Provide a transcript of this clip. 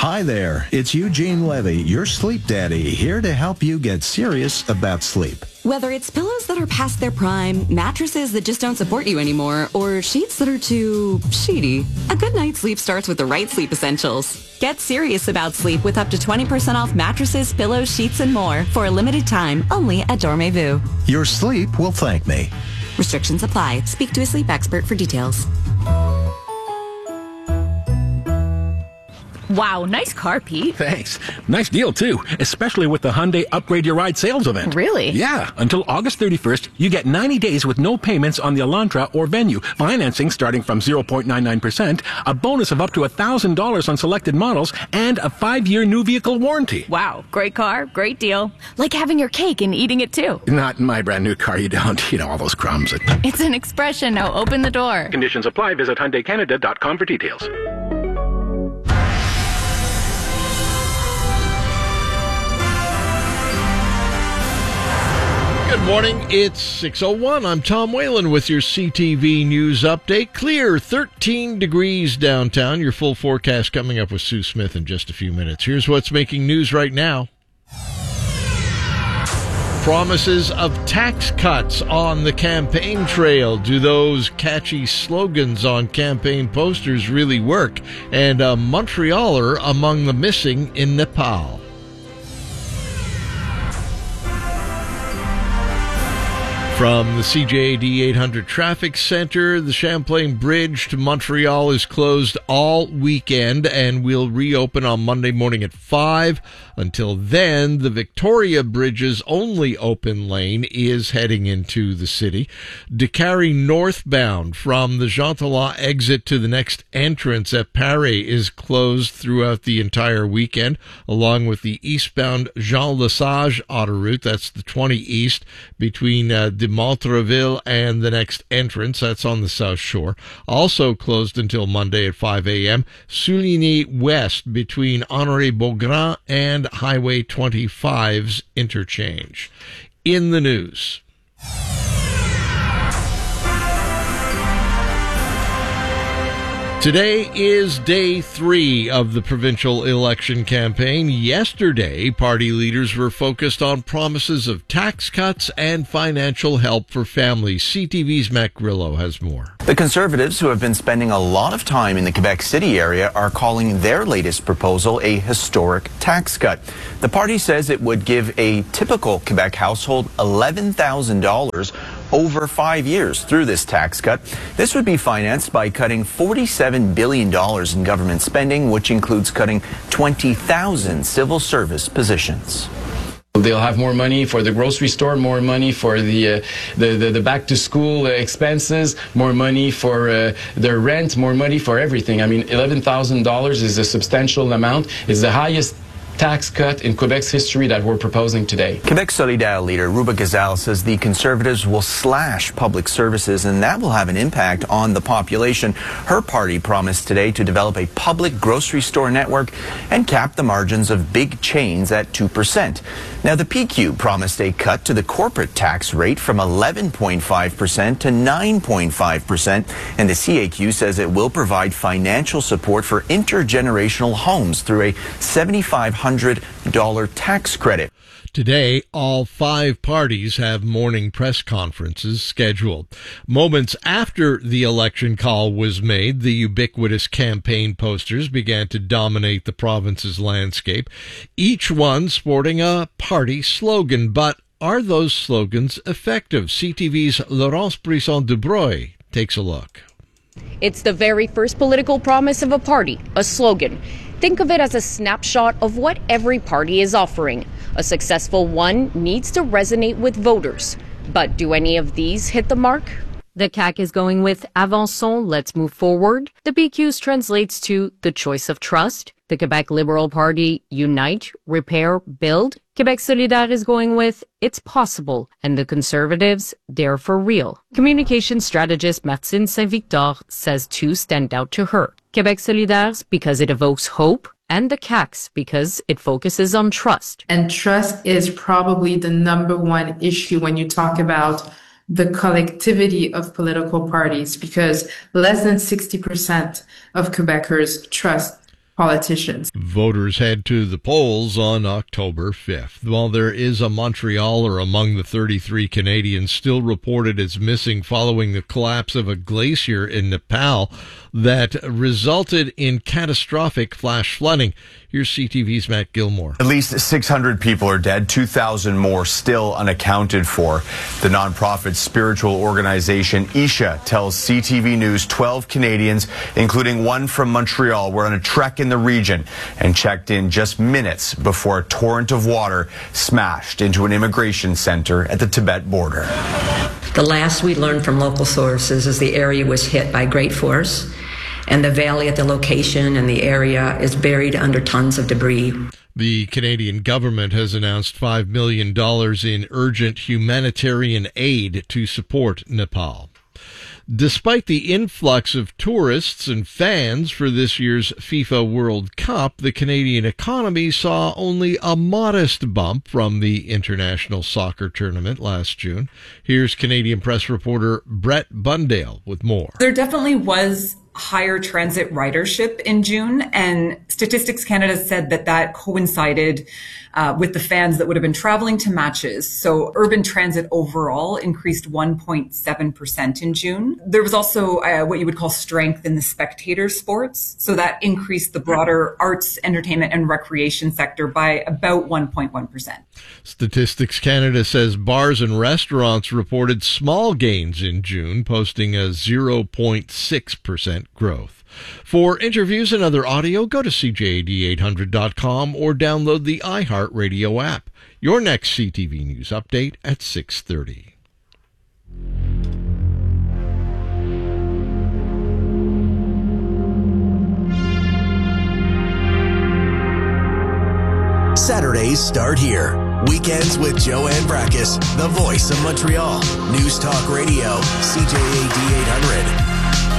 Hi there, it's Eugene Levy, your sleep daddy, here to help you get serious about sleep. Whether it's pillows that are past their prime, mattresses that just don't support you anymore, or sheets that are too sheety, a good night's sleep starts with the right sleep essentials. Get serious about sleep with up to 20% off mattresses, pillows, sheets, and more for a limited time only at Dormez-vous. Your sleep will thank me. Restrictions apply. Speak to a sleep expert for details. Wow, nice car, Pete. Thanks. Nice deal, too, especially with the Hyundai Upgrade Your Ride sales event. Really? Yeah. Until August 31st, you get 90 days with no payments on the Elantra or Venue, financing starting from 0.99%, a bonus of up to $1,000 on selected models, and a 5-year new vehicle warranty. Wow, great car, great deal. Like having your cake and eating it, too. Not in my brand new car, you don't. You know, all those crumbs. It's an expression. Now open the door. Conditions apply. Visit HyundaiCanada.com for details. Good morning, it's 6:01. I'm Tom Whalen with your CTV News Update. Clear, 13 degrees downtown. Your full forecast coming up with Sue Smith in just a few minutes. Here's what's making news right now. Promises of tax cuts on the campaign trail. Do those catchy slogans on campaign posters really work? And a Montrealer among the missing in Nepal. From the CJAD 800 Traffic Center, the Champlain Bridge to Montreal is closed all weekend and will reopen on Monday morning at 5. Until then, the Victoria Bridge's only open lane is heading into the city. Décarie northbound from the Jean Talon exit to the next entrance at Paris is closed throughout the entire weekend, along with the eastbound Jean Lesage autoroute. That's the 20 East between de Montreville and the next entrance. That's on the South Shore. Also closed until Monday at 5 a.m. Souligny West between Honoré Beaugrand and Highway 25's interchange. In the news. Today is day 3 of the provincial election campaign. Yesterday, party leaders were focused on promises of tax cuts and financial help for families. CTV's Matt Grillo has more. The Conservatives, who have been spending a lot of time in the Quebec City area, are calling their latest proposal a historic tax cut. The party says it would give a typical Quebec household $11,000 over 5 years through this tax cut. This would be financed by cutting $47 billion in government spending, which includes cutting 20,000 civil service positions. They'll have more money for the grocery store, more money for the back to school expenses, more money for their rent, more money for everything. I mean, $11,000 is a substantial amount. It's the highest tax cut in Quebec's history that we're proposing today. Quebec Solidaire leader Ruba Gazal says the Conservatives will slash public services, and that will have an impact on the population. Her party promised today to develop a public grocery store network and cap the margins of big chains at 2%. Now, the PQ promised a cut to the corporate tax rate from 11.5% to 9.5%, and the CAQ says it will provide financial support for intergenerational homes through a $7,500 tax credit. Today, all 5 parties have morning press conferences scheduled. Moments after the election call was made, the ubiquitous campaign posters began to dominate the province's landscape, each one sporting a party slogan. But are those slogans effective? CTV's Laurence Brisson-Dubreuil takes a look. It's the very first political promise of a party, a slogan. Think of it as a snapshot of what every party is offering. A successful one needs to resonate with voters. But do any of these hit the mark? The CAQ is going with Avançons, let's move forward. The PQ's translates to the choice of trust. The Quebec Liberal Party, unite, repair, build. Quebec Solidaire is going with it's possible. And the Conservatives, they're for real. Communication strategist Martine Saint-Victor says 2 stand out to her. Quebec Solidaire's because it evokes hope, and the CAQ's because it focuses on trust. And trust is probably the number one issue when you talk about the collectivity of political parties, because less than 60% of Quebecers trust politicians. Voters head to the polls on October 5th. While there is a Montrealer among the 33 Canadians still reported as missing following the collapse of a glacier in Nepal that resulted in catastrophic flash flooding. Here's CTV's Matt Gilmore. At least 600 people are dead, 2,000 more still unaccounted for. The nonprofit spiritual organization Isha tells CTV News 12 Canadians, including one from Montreal, were on a trek in the region and checked in just minutes before a torrent of water smashed into an immigration center at the Tibet border. The last we learned from local sources is the area was hit by great force, and the valley at the location and the area is buried under tons of debris. The Canadian government has announced $5 million in urgent humanitarian aid to support Nepal. Despite the influx of tourists and fans for this year's FIFA World Cup, the Canadian economy saw only a modest bump from the international soccer tournament last June. Here's Canadian press reporter Brett Bundale with more. There definitely was higher transit ridership in June, and Statistics Canada said that coincided with the fans that would have been traveling to matches. So urban transit overall increased 1.7% in June. There was also what you would call strength in the spectator sports. So that increased the broader arts, entertainment, and recreation sector by about 1.1%. Statistics Canada says bars and restaurants reported small gains in June, posting a 0.6% growth. For interviews and other audio, go to CJAD800.com or download the iHeartRadio app. Your next CTV News update at 6:30. Saturdays start here. Weekends with Joanne Brakis, the voice of Montreal. News Talk Radio, CJAD 800.